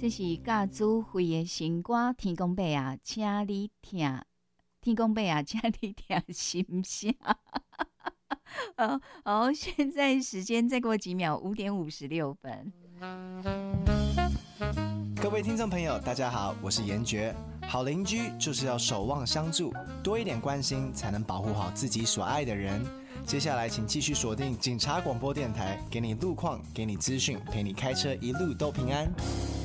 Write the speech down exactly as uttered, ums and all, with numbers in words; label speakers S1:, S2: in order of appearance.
S1: 这是教主会的新歌，天公伯啊，请你听，天公伯啊，请你听心声。好好，现在时间再过几秒，五点五十六分。
S2: 各位听众朋友，大家好，我是严爵。好邻居就是要守望相助，多一点关心，才能保护好自己所爱的人。接下来，请继续锁定警察广播电台，给你路况，给你资讯，陪你开车一路都平安。